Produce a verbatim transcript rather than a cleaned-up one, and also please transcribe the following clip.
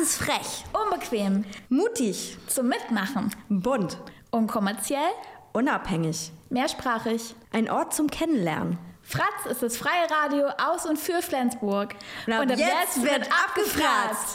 ist frech. Unbequem. Mutig. Zum Mitmachen. Bunt. Unkommerziell. Unabhängig. Mehrsprachig. Ein Ort zum Kennenlernen. Fratz ist das freie Radio aus und für Flensburg. Und ab, und ab jetzt, jetzt wird abgefratzt.